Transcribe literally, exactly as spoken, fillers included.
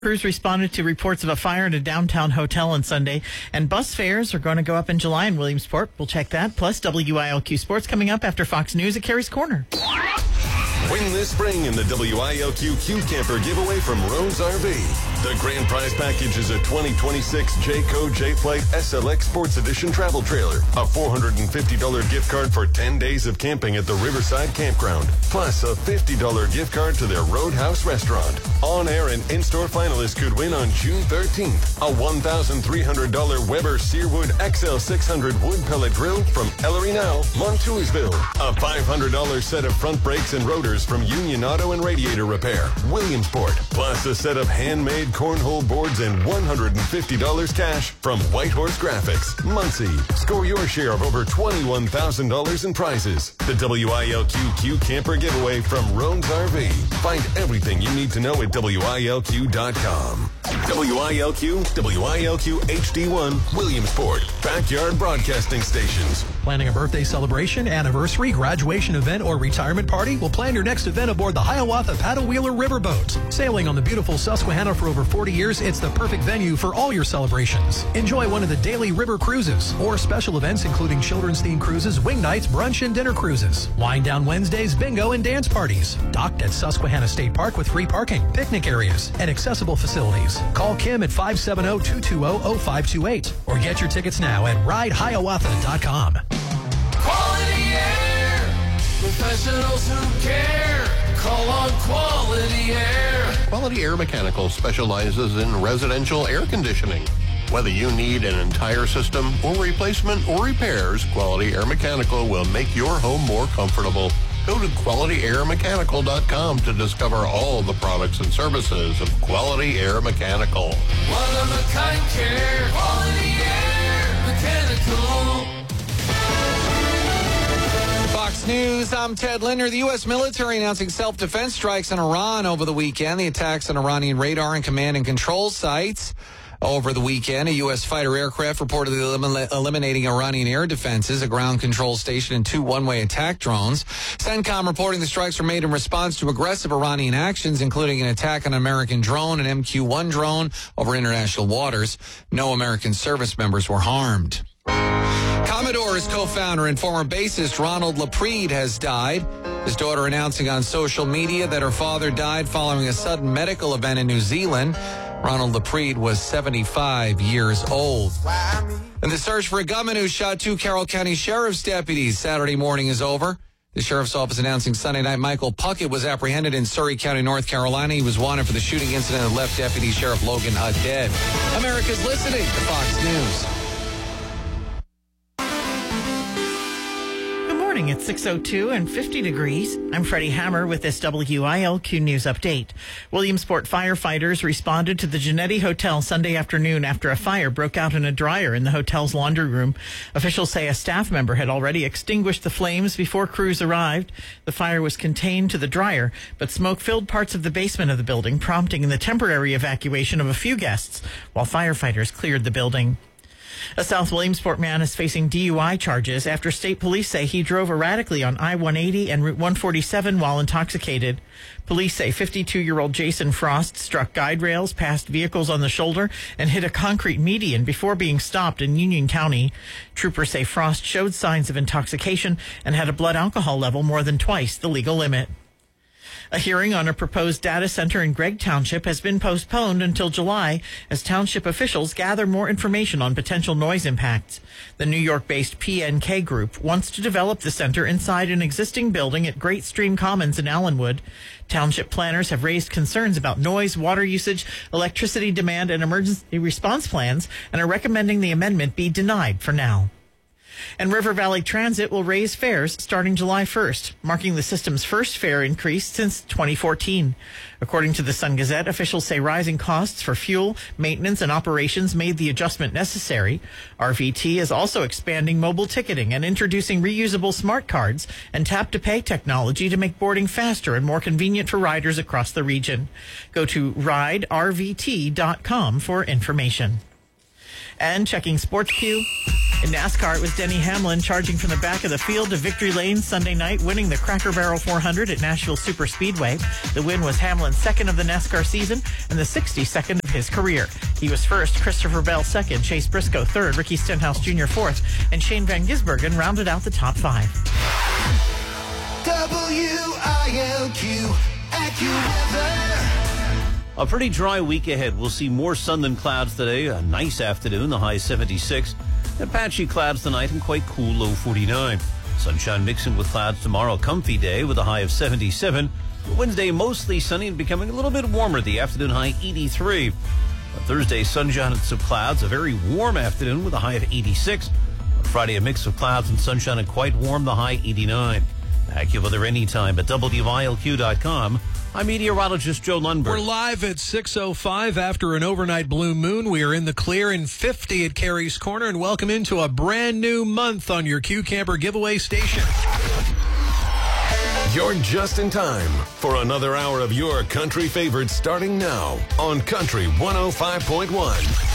Crews responded to reports of a fire in a downtown hotel on Sunday, and bus fares are going to go up in July in Williamsport. We'll check that. Plus, W I L Q Sports coming up after Fox News at Carrie's Corner. Win this spring in the W I L Q Q Camper giveaway from Rose R V. The grand prize package is a twenty twenty-six Jayco J-Flight S L X Sports Edition travel trailer, a four hundred fifty dollars gift card for ten days of camping at the Riverside Campground, plus a fifty dollars gift card to their Roadhouse restaurant. On-air and in-store finalists could win on June thirteenth a one thousand three hundred dollars Weber Searwood X L six hundred wood pellet grill from Ellery Now, Montoursville, a five hundred dollars set of front brakes and rotors from Union Auto and Radiator Repair, Williamsport, plus a set of handmade cornhole boards and one hundred fifty dollars cash from Whitehorse Graphics, Muncie. Score your share of over twenty-one thousand dollars in prizes. The W I L Q Q Camper giveaway from Rones R V. Find everything you need to know at W I L Q dot com. W I L Q, W I L Q H D one, Williamsport, backyard broadcasting stations. Planning a birthday celebration, anniversary, graduation event, or retirement party? We'll plan your next event aboard the Hiawatha Paddle Wheeler Riverboat. Sailing on the beautiful Susquehanna for over forty years, it's the perfect venue for all your celebrations. Enjoy one of the daily river cruises or special events including children's-themed cruises, wing nights, brunch, and dinner cruises. Wind down Wednesdays, bingo, and dance parties. Docked at Susquehanna State Park with free parking, picnic areas, and accessible facilities. Call Kim at five seven zero, two two zero, zero five two eight or get your tickets now at ride hiawatha dot com. Quality Air, professionals who care. Call on Quality Air. Quality Air Mechanical specializes in residential air conditioning. Whether you need an entire system or replacement or repairs, Quality Air Mechanical will make your home more comfortable. Go to quality air mechanical dot com to discover all the products and services of Quality Air Mechanical. One-of-a-kind care. Quality Air Mechanical. Fox News, I'm Ted Linder. The U S military announcing self-defense strikes in Iran over the weekend. The attacks on Iranian radar and command and control sites. Over the weekend, a U S fighter aircraft reportedly elim- eliminating Iranian air defenses, a ground control station, and two one-way attack drones. CENTCOM reporting the strikes were made in response to aggressive Iranian actions, including an attack on an American drone, an M Q one drone, over international waters. No American service members were harmed. Commodore's co-founder and former bassist Ronald LaPrede has died. His daughter announcing on social media that her father died following a sudden medical event in New Zealand. Ronald LaPrede was seventy-five years old. And the search for a gunman who shot two Carroll County Sheriff's deputies Saturday morning is over. The Sheriff's Office announcing Sunday night Michael Puckett was apprehended in Surrey County, North Carolina. He was wanted for the shooting incident that left Deputy Sheriff Logan Hutt dead. America's listening to Fox News. It's six oh two and fifty degrees. I'm Freddie Hammer with this W I L Q News update. Williamsport firefighters responded to the Genetti Hotel Sunday afternoon after a fire broke out in a dryer in the hotel's laundry room. Officials say a staff member had already extinguished the flames before crews arrived. The fire was contained to the dryer, but smoke filled parts of the basement of the building, prompting the temporary evacuation of a few guests while firefighters cleared the building. A South Williamsport man is facing D U I charges after state police say he drove erratically on I one eighty and Route one forty-seven while intoxicated. Police say fifty-two-year-old Jason Frost struck guide rails, passed vehicles on the shoulder, and hit a concrete median before being stopped in Union County. Troopers say Frost showed signs of intoxication and had a blood alcohol level more than twice the legal limit. A hearing on a proposed data center in Gregg Township has been postponed until July as township officials gather more information on potential noise impacts. The New York-based P N K Group wants to develop the center inside an existing building at Great Stream Commons in Allenwood. Township planners have raised concerns about noise, water usage, electricity demand, and emergency response plans and are recommending the amendment be denied for now. And River Valley Transit will raise fares starting July first, marking the system's first fare increase since twenty fourteen. According to the Sun Gazette, officials say rising costs for fuel, maintenance, and operations made the adjustment necessary. R V T is also expanding mobile ticketing and introducing reusable smart cards and tap-to-pay technology to make boarding faster and more convenient for riders across the region. Go to ride r v t dot com for information. And checking Sports Q. In NASCAR, it was Denny Hamlin charging from the back of the field to victory lane Sunday night, winning the Cracker Barrel four hundred at Nashville Superspeedway. The win was Hamlin's second of the NASCAR season and the sixty-second of his career. He was first, Christopher Bell second, Chase Briscoe third, Ricky Stenhouse Junior fourth, and Shane Van Gisbergen rounded out the top five. W I L Q AccuWeather. A pretty dry week ahead. We'll see more sun than clouds today. A nice afternoon, the high seventy-six. And patchy clouds tonight and quite cool, low forty-nine. Sunshine mixing with clouds tomorrow. Comfy day with a high of seventy-seven. Wednesday, mostly sunny and becoming a little bit warmer. The afternoon high, eighty-three. On Thursday, sunshine and some clouds. A very warm afternoon with a high of eighty-six. On Friday, a mix of clouds and sunshine and quite warm, the high eighty-nine. AccuWeather anytime at W I L Q dot com. I'm meteorologist Joe Lundberg. We're live at six oh five after an overnight blue moon. We are in the clear in fifty at Carey's Corner, and welcome into a brand new month on your Q Camper giveaway station. You're just in time for another hour of your country favorites starting now on Country one oh five point one.